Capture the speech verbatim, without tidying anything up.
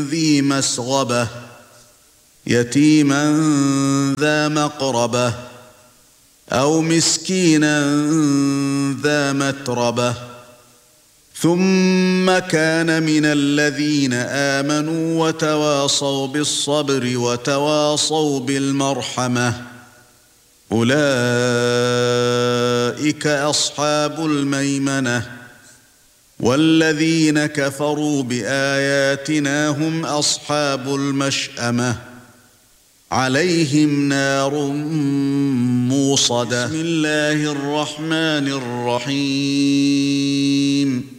ذي مسغبة يتيما ذا مقربة أو مسكينا ذا متربة ثم كان من الذين آمنوا وتواصوا بالصبر وتواصوا بالمرحمة أولئك أصحاب الميمنة والذين كفروا بآياتنا هم أصحاب المشأمة عليهم نار موصدة. بسم الله الرحمن الرحيم